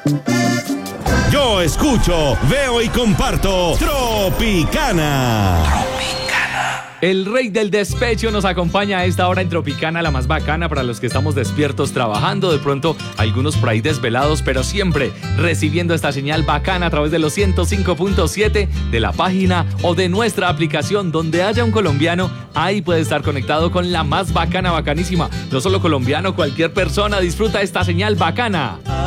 Yo escucho, veo y comparto Tropicana. El rey del despecho nos acompaña a esta hora en Tropicana, la más bacana para los que estamos despiertos trabajando, de pronto algunos por ahí desvelados, pero siempre recibiendo esta señal bacana a través de los 105.7 de la página o de nuestra aplicación. Donde haya un colombiano, ahí puede estar conectado con la más bacana, bacanísima. No solo colombiano, cualquier persona disfruta esta señal bacana.